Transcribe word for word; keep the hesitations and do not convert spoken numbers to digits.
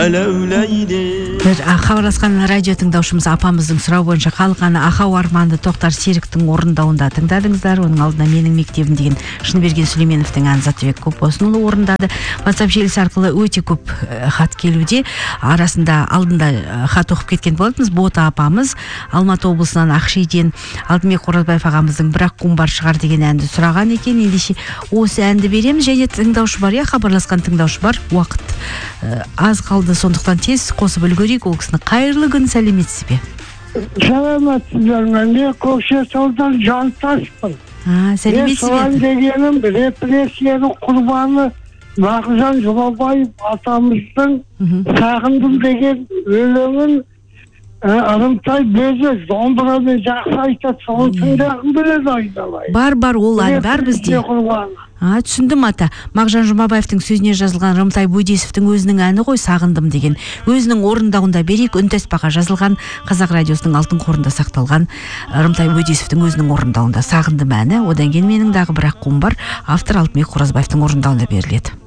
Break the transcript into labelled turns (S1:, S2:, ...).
S1: Бір хабарласқан радио тыңдаушымыз апамыздың сұрау бойынша қалғаны Ахау арманды Тоқтар Серіктің орындауында тыңдадыңыздар. Оның алдында менің мектебім деген Шыныберген Сүлейменовтің әнін Заттыбек Көпбосынұлы орындады. WhatsApp желісі арқылы өте көп хат келуде. Арасында алдында хат оқып кеткен болатынбыз. Бота апамыз Алматы облысынан Ақшейден Алтынбек Қоразбаев ағамыздың Бірақ күн бар шығар деген әнді сұраған екен. Ендеше осы әнді береміз. Және тыңдаушы бар, я хабарласқан тыңдаушы бар. Уақыт аз қалды, сондықтан тез қосып үлгерейік. Ол кісіні қайырлы күн, сәлеметсіз бе?
S2: Сәлеметсіздер, мен Көкшетаудан Жантаспын.
S1: Сәлеметсіз бе?
S2: Соған дегенім репрессияның құрбаны Мағжан Жұмабаев атамыздың сағындым деген өлеңін Арымтай Безі домбырамен жақсы айтады, соны тыңдағым келеді айналайын.
S1: Бар, бар, ол ән бар бізде. А, түсіндім ата. Мағжан Жұмабаевтың сөзіне жазылған Рымтай Бөдесовтің өзінің әні ғой, сағындым деген. Өзінің орындауында берейік. Үнтаспаға жазылған, Қазақ радиосының алтын қорында сақталған Рымтай Бөдесовтің өзінің орындауында сағындым әні. Одан кейін менің дағы Бірақ күн бар, автор Алтынбек Қоразбаевтың орындауында беріледі.